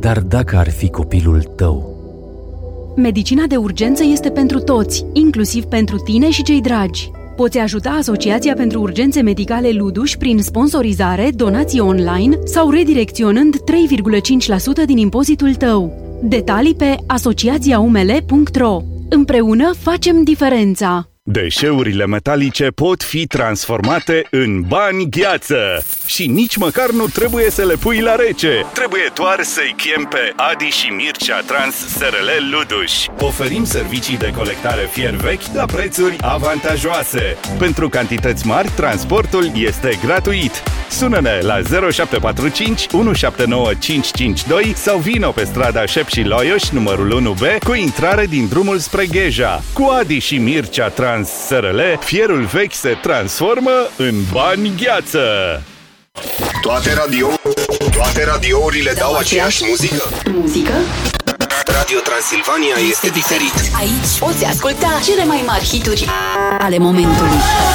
Dar dacă ar fi copilul tău? Medicina de urgență este pentru toți, inclusiv pentru tine și cei dragi. Poți ajuta Asociația pentru Urgențe Medicale Luduș prin sponsorizare, donații online sau redirecționând 3,5% din impozitul tău. Detalii pe asociațiaumele.ro. Împreună facem diferența! Deșeurile metalice pot fi transformate în bani gheață și nici măcar nu trebuie să le pui la rece. Trebuie doar să-i chem pe Adi și Mircea Trans SRL Luduș. Oferim servicii de colectare fier vechi la prețuri avantajoase. Pentru cantități mari, transportul este gratuit. Sună-ne la 0745 179 552 sau vino pe strada Șep și Loioș, numărul 1B, cu intrare din drumul spre Gheja. Cu Adi și Mircea Trans SRL, fierul vechi se transformă în bani gheață. Toate radiourile dau aceeași muzică? Muzică? Radio Transilvania este diferit. Aici poți asculta cele mai mari hituri ale momentului.